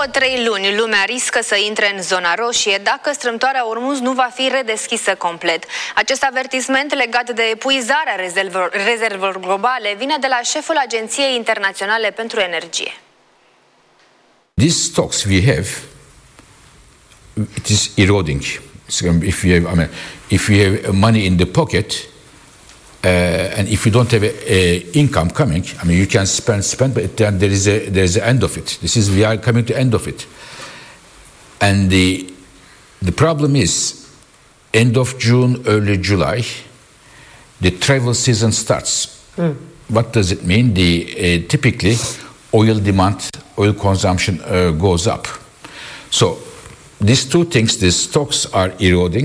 2-3 luni lumea riscă să intre în zona roșie dacă strâmtoarea Ormuz nu va fi redeschisă complet. Acest avertisment legat de epuizarea rezervelor globale vine de la șeful Agenției Internaționale pentru Energie. These stocks we have, it is eroding. If you have money in the pocket, and if you don't have income coming, you can spend, but then there is an end of it. We are coming to end of it, and the problem is, end of June, early July, the travel season starts. What does it mean? Typically, oil demand, oil consumption goes up. So these two things, the stocks are eroding.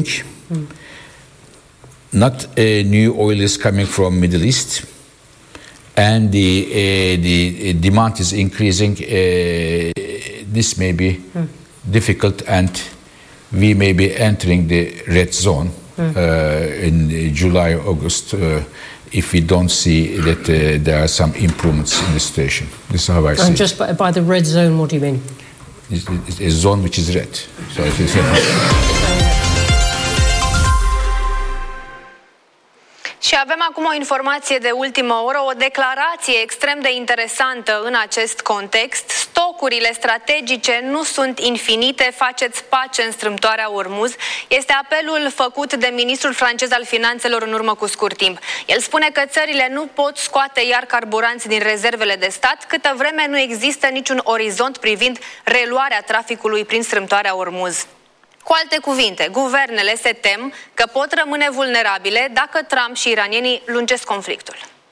Not new oil is coming from Middle East, and the demand is increasing. This may be difficult, and we may be entering the red zone in July, August, if we don't see that there are some improvements in the situation. This is how I see it. And just by the red zone, what do you mean? It's a zone which is red. So Și avem acum o informație de ultimă oră, o declarație extrem de interesantă în acest context. Stocurile strategice nu sunt infinite, faceți pace în strâmtoarea Ormuz. Este apelul făcut de ministrul francez al finanțelor în urmă cu scurt timp. El spune că țările nu pot scoate iar carburanți din rezervele de stat câtă vreme nu există niciun orizont privind reluarea traficului prin strâmtoarea Ormuz. Cu alte cuvinte, guvernele se tem că pot rămâne vulnerabile dacă Trump și iranienii lungesc conflictul.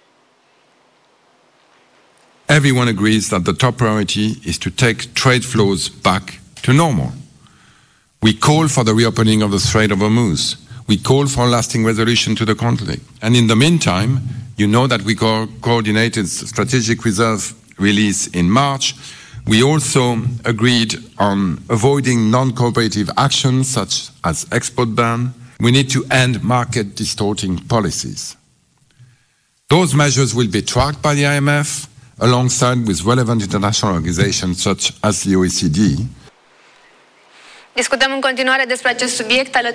Everyone agrees that the top priority is to take trade flows back to normal. We call for the reopening of the Strait of Hormuz. We call for a lasting resolution to the conflict. And in the meantime, you know that we coordinated strategic reserve release in March. We also agreed on avoiding non-cooperative actions such as export ban. We need to end market distorting policies. Those measures will be tracked by the IMF alongside with relevant international organizations such as the OECD. Discutăm în continuare despre acest subiect alături